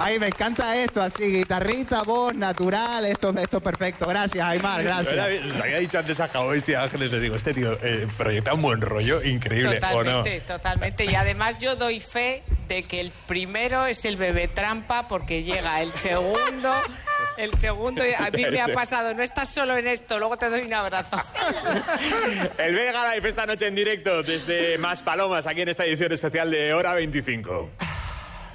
Ahí me encanta esto, así, guitarrita, voz, natural, esto es perfecto. Gracias, Aimar, gracias. Les había dicho antes a Cowboys y a Ángeles, les digo, este tío proyecta un buen rollo increíble, totalmente, ¿o no? Totalmente, y además yo doy fe de que el primero es el bebé trampa porque llega el segundo, a mí me ha pasado, no estás solo en esto, luego te doy un abrazo. El Vega Live esta noche en directo desde Maspalomas, aquí en esta edición especial de Hora 25.